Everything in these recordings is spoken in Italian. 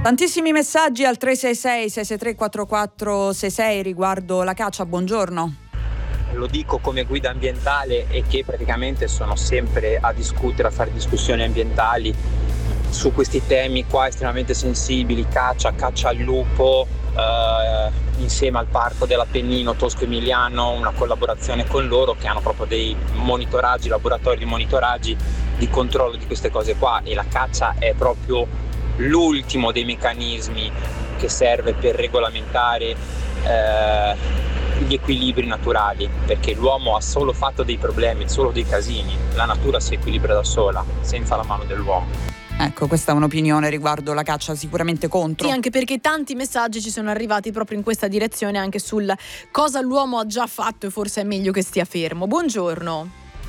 Tantissimi messaggi al 366-663-4466 riguardo la caccia. Buongiorno. Lo dico come guida ambientale e che praticamente sono sempre a discutere, a fare discussioni ambientali su questi temi qua estremamente sensibili, caccia al lupo, insieme al Parco dell'Appennino Tosco-Emiliano, una collaborazione con loro che hanno proprio dei monitoraggi, laboratori di monitoraggli di controllo di queste cose qua, e la caccia è proprio l'ultimo dei meccanismi che serve per regolamentare gli equilibri naturali, perché l'uomo ha solo fatto dei problemi, solo dei casini. La natura si equilibra da sola, senza la mano dell'uomo. Ecco, questa è un'opinione riguardo la caccia sicuramente contro. Sì, anche perché tanti messaggi ci sono arrivati proprio in questa direzione, anche sul cosa l'uomo ha già fatto e forse è meglio che stia fermo. Buongiorno.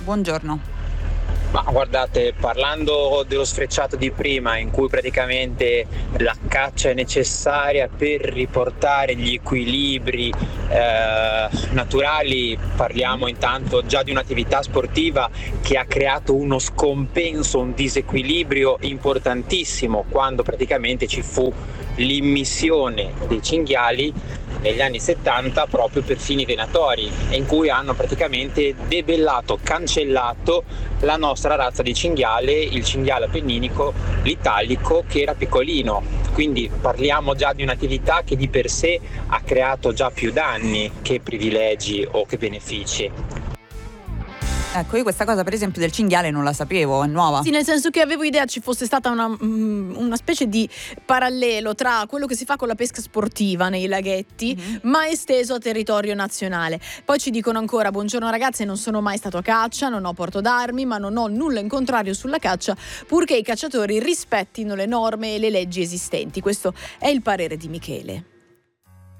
Ma guardate, parlando dello sfrecciato di prima, in cui praticamente la caccia è necessaria per riportare gli equilibri naturali, parliamo intanto già di un'attività sportiva che ha creato uno scompenso, un disequilibrio importantissimo, quando praticamente ci fu l'immissione dei cinghiali negli anni 70 proprio per fini venatori, in cui hanno praticamente debellato, cancellato la nostra razza di cinghiale, il cinghiale appenninico, l'italico, che era piccolino. Quindi parliamo già di un'attività che di per sé ha creato già più danni che privilegi o che benefici. Ecco, io questa cosa per esempio del cinghiale non la sapevo, è nuova. Sì, nel senso che avevo idea ci fosse stata una specie di parallelo tra quello che si fa con la pesca sportiva nei laghetti, ma esteso a territorio nazionale. Poi ci dicono ancora: buongiorno ragazzi, non sono mai stato a caccia, non ho porto d'armi, ma non ho nulla in contrario sulla caccia, purché i cacciatori rispettino le norme e le leggi esistenti. Questo è il parere di Michele.